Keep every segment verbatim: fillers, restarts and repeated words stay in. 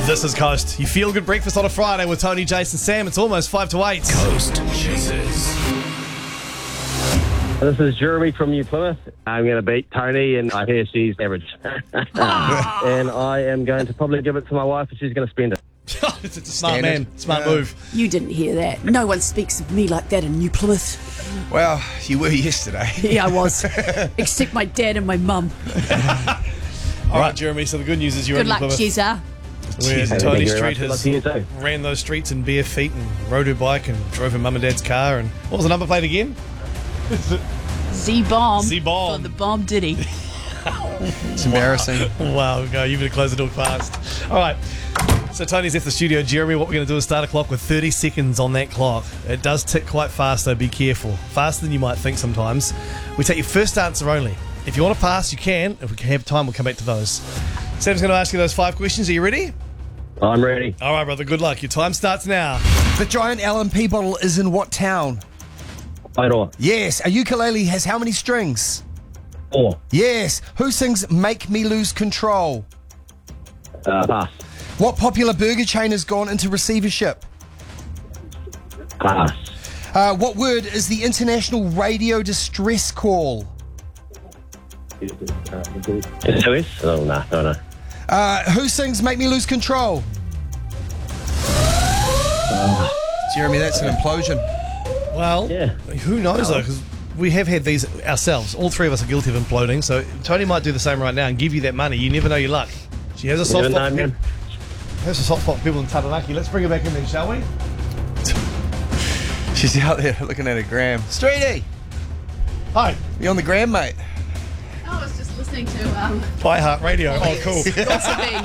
This is Coast. You feel good breakfast on a Friday with Tony, Jason, Sam. It's almost five to eight. Coast Chasers. This is Jeremy from New Plymouth. I'm going to beat Tony, and I hear she's average. And I am going to probably give it to my wife, and she's going to spend it. It's a smart Standard. man, smart Yeah. move. You didn't hear that. No one speaks of me like that in New Plymouth. Well, you were yesterday. Yeah, I was. Except my dad and my mum. All right, Jeremy, so the good news is you're Good in luck, Plymouth. Chesa. Where Thank Tony you very Street much. Good luck has to you too. ran those streets in bare feet and rode her bike and drove her mum and dad's car. And what was the number plate again? Z-bomb. Z-bomb. For the bomb ditty. It's embarrassing. Wow, go, you better close the door fast. All right, so Tony's at the studio. Jeremy, what we're going to do is start a clock with thirty seconds on that clock. It does tick quite fast, though. Be careful. Faster than you might think sometimes. We take your first answer only. If you want to pass, you can. If we have time, we'll come back to those. Sam's going to ask you those five questions. Are you ready? I'm ready. All right, brother. Good luck. Your time starts now. The giant L and P bottle is in what town? Idor. Yes. A ukulele has how many strings? Four. Yes. Who sings Make Me Lose Control? Uh, pass. What popular burger chain has gone into receivership? Pass. Uh, what word is the international radio distress call? S O S? Oh, no, no, no. Uh, who sings Make Me Lose Control? Jeremy, that's an implosion. Well, Yeah. who knows, though, because we have had these ourselves. All three of us are guilty of imploding, so Tony might do the same right now and give you that money. You never know your luck. She has a soft Never spot. know, man. Has a soft spot for people in Taranaki. Let's bring her back in then, shall we? She's out there looking at her gram. Streety, Hi. you on the gram, mate? I was just listening to um, iHeart Radio. Oh, cool. gossiping.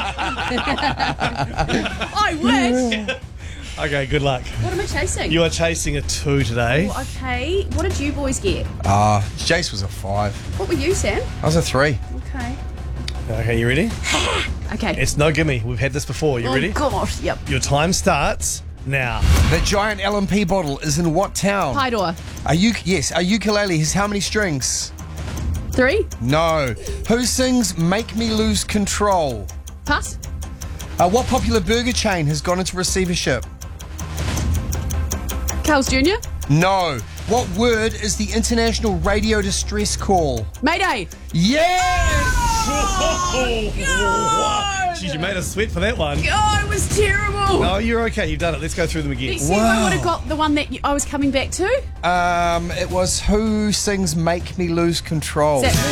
I wish. Okay, good luck. What am I chasing? You are chasing a two today. Oh, okay. What did you boys get? Ah, uh, Jace was a five. What were you, Sam? I was a three. Okay. Okay, you ready? Okay. It's no gimme. We've had this before. You oh, ready? gosh. Yep. Your time starts now. The giant L and P bottle is in what town? Pydor. A u- yes, a ukulele has how many strings? Three. No. Who sings Make Me Lose Control? Pass. Uh, what popular burger chain has gone into receivership? Carl's Junior No. What word is the international radio distress call? Mayday. Yes! Jeez, you made us sweat for that one. Oh, it was terrible. No, you're okay. You've done it. Let's go through them You again. see, I Wow. would have got the one that you, I was coming back to. Um, it was who sings Make Me Lose Control? Is that